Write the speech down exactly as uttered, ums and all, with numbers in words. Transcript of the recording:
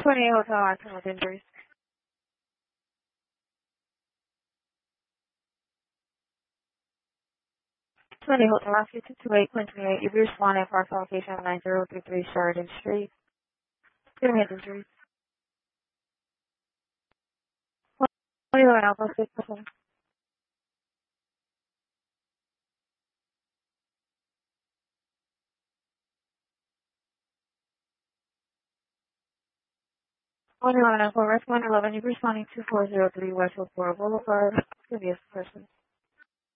twenty Hotel Acton with injuries. twenty Hotel Oscar two two eight point two eight. You'll be responding for our location of nine zero three three Sheridan Street. Give me injuries. twenty Hotel Alpha six percent. one eleven Alpha West one eleven. You'll be responding to four zero three Westwood Boulevard. Previous person.